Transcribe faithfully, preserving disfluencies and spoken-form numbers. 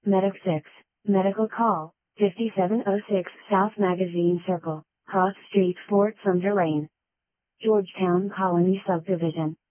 Medic six, Medical Call, fifty-seven oh six South Magazine Circle, Cross Street, Fort Sumter Lane, Georgetown Colony Subdivision.